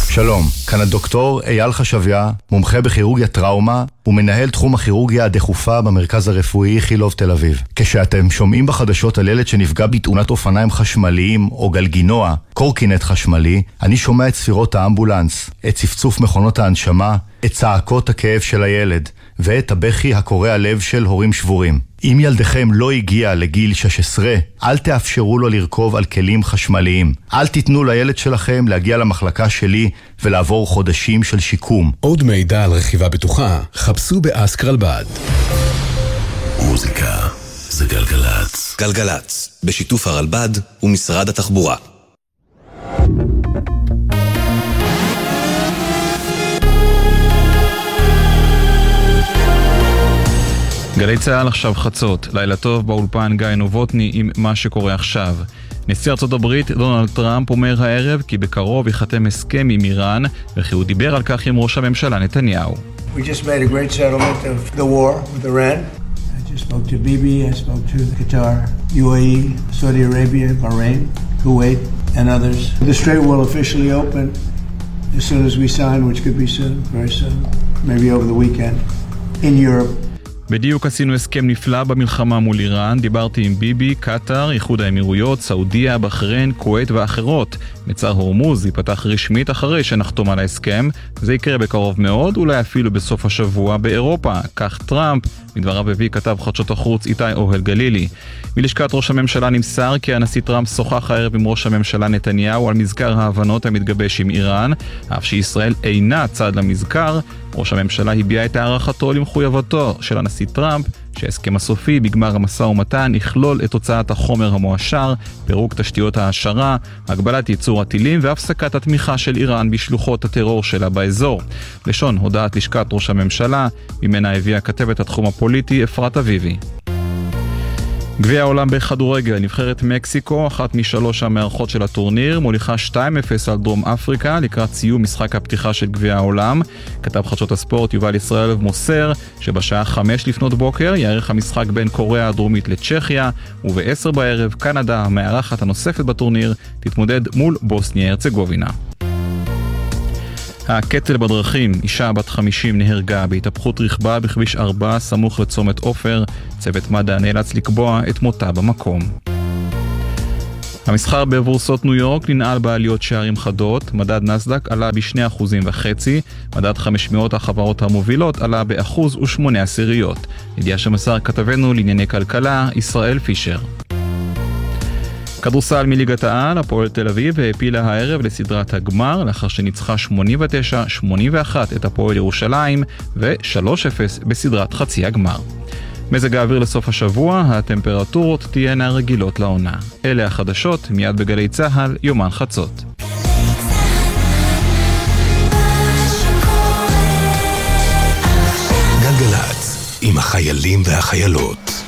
שלום, כאן הדוקטור אייל חשביה, מומחה בכירורגיה טראומה ומנהל תחום הכירורגיה הדחופה במרכז הרפואי איכילוב תל אביב. כשאתם שומעים בחדשות על ילד שנפגע בתאונת אופניים חשמליים או גלגינוע, קורקינט חשמלי, אני שומע את ספירות האמבולנס, את צפצוף מכונות ההנשמה, את צעקות הכאב של הילד ואת הבכי הקורע לב של הורים שבורים. אם ילדכם לא הגיע לגיל 16, אל תאפשרו לו לרכוב על כלים חשמליים. אל תיתנו לילד שלכם להגיע למחלקה שלי ולעבור חודשים של שיקום. עוד מידע על רכיבה בטוחה, חפשו באסק רלב"ד. מוזיקה זה גלגלץ. גלגלץ, בשיתוף הרלב"ד ומשרד התחבורה. גלי צהל עכשיו חצות, לילה טוב באולפן גיא נובוטני עם מה שקורה עכשיו. נשיא ארצות הברית דונלד טראמפ אומר הערב כי בקרוב ייחתם הסכם עם איראן, וכי הוא דיבר על כך עם ראש הממשלה נתניהו. We just made a great settlement of the war with Iran. I just spoke to Bibi, I spoke to Qatar, UAE, Saudi Arabia, Bahrain, Kuwait and others. The Strait will officially open as soon as we sign, which could be soon, very soon, maybe over the weekend, in Europe. בדיוק עשינו הסכם נפלא במלחמה מול איראן, דיברתי עם ביבי, קטר, איחוד האמירויות, סעודיה, בחריין, כווית ואחרות. מצר הורמוז ייפתח רשמית אחרי שנחתום על ההסכם. זה יקרה בקרוב מאוד, אולי אפילו בסוף השבוע באירופה. כך טראמפ, מדבריו הביא כתב חדשות החוץ איתי אוהל גלילי. מלשכת ראש הממשלה נמסר כי הנשיא טראמפ שוחח הערב עם ראש הממשלה נתניהו על מזכר ההבנות המתגבש עם איראן, אף שישראל אינה צד למזכר. ראש הממשלה הביע את הערכתו למחויבותו של הנשיא טראמפ, שהסכם הסופי בגמר המשא ומתן יכלול את הוצאת החומר המואשר, פירוק תשתיות העשרה, הגבלת ייצור הטילים והפסקת התמיכה של איראן בשלוחות הטרור שלה באזור. לשון הודעת לשכת ראש הממשלה, ממנה הביאה כתבת התחום הפוליטי אפרת אביבי. גביע העולם בכדורגל, נבחרת מקסיקו, אחת משלוש המארחות של הטורניר, מוליכה 2-0 על דרום אפריקה לקראת סיום משחק הפתיחה של גביע העולם. כתב חדשות הספורט יובל ישראל מוסר שבשעה 5 לפנות בוקר יערך המשחק בין קוריאה הדרומית לצ'כיה, וב-10 בערב קנדה, המארחת הנוספת בטורניר, תתמודד מול בוסניה הרצגובינה. הקטל בדרכים, אישה בת 50 נהרגה בהתהפכות רכבה בכביש 4 סמוך לצומת עופר. צוות מד"א נאלץ לקבוע את מותה במקום. המסחר בבורסות ניו יורק ננעל בעליות שערים חדות. מדד נסדק עלה ב2.5%, מדד 500 החברות המובילות עלה ב1.8%. ידיעה שמסר כתבנו לענייני כלכלה ישראל פישר. כדורסל מליגת העל, הפועל תל אביב העפילה הערב לסדרת הגמר לאחר שניצחה 89-81 את הפועל ירושלים ו3-0 בסדרת חצי הגמר. מזג האוויר לסוף השבוע, הטמפרטורות תהיינה רגילות לעונה. אלה החדשות, מיד בגלי צהל, יומן חצות. גלגלץ, עם החיילים והחיילות.